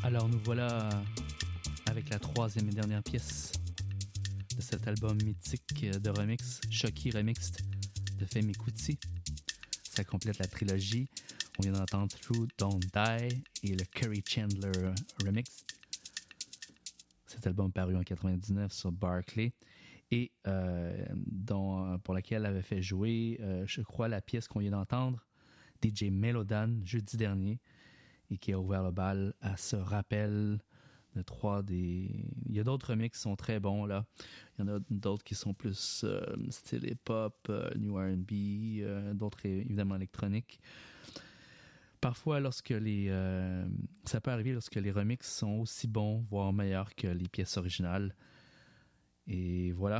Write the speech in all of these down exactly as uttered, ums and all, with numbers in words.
Alors nous voilà avec la troisième et dernière pièce de cet album mythique de remix, Shocky Remixed de Femi Kuti. Ça complète la trilogie. On vient d'entendre True Don't Die et le Kerry Chandler Remix. Cet album paru en quatre-vingt-dix-neuf sur Barclay et euh, dont, pour laquelle avait fait jouer, euh, je crois, la pièce qu'on vient d'entendre, D J Melodan, jeudi dernier, et qui a ouvert le bal à ce rappel de trois des... Il y a d'autres remixes qui sont très bons, là. Il y en a d'autres qui sont plus euh, style hip-hop, euh, new R and B, euh, d'autres évidemment électroniques. Parfois, lorsque les... Euh, ça peut arriver lorsque les remixes sont aussi bons, voire meilleurs que les pièces originales. Et voilà.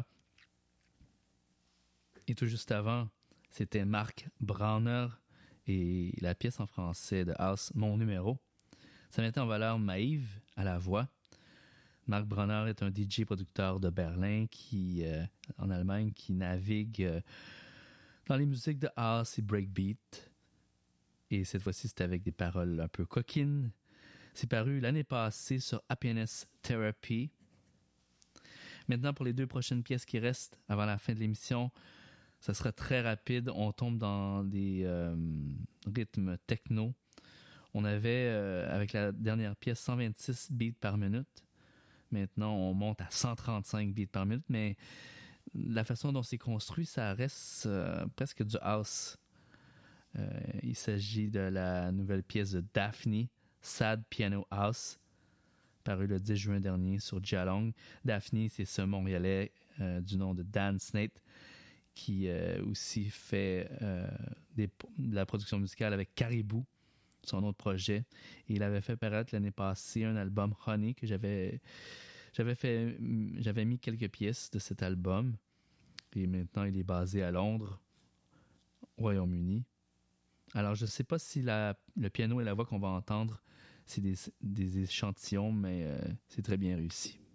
Et tout juste avant, c'était Mark Brauner et la pièce en français de House, Mon Numéro. Ça mettait en valeur Maïve à la voix. Mark Brauner est un D J producteur de Berlin qui, euh, en Allemagne, qui navigue euh, dans les musiques de house et breakbeat. Et cette fois-ci, c'était avec des paroles un peu coquines. C'est paru l'année passée sur Happiness Therapy. Maintenant, pour les deux prochaines pièces qui restent avant la fin de l'émission, ça sera très rapide. On tombe dans des euh, rythmes techno. On avait, euh, avec la dernière pièce, cent vingt-six beats par minute. Maintenant, on monte à cent trente-cinq beats par minute, mais la façon dont c'est construit, ça reste euh, presque du house. Euh, il s'agit de la nouvelle pièce de Daphne, Sad Piano House, paru le dix juin dernier sur Jalong. Daphne, c'est ce Montréalais euh, du nom de Dan Snate, qui euh, aussi fait euh, des, de la production musicale avec Caribou, son autre projet. Et il avait fait paraître l'année passée un album Honey que j'avais j'avais fait j'avais mis quelques pièces de cet album. Et maintenant, il est basé à Londres, au Royaume-Uni. Alors, je ne sais pas si la, le piano et la voix qu'on va entendre, c'est des, des échantillons, mais euh, c'est très bien réussi.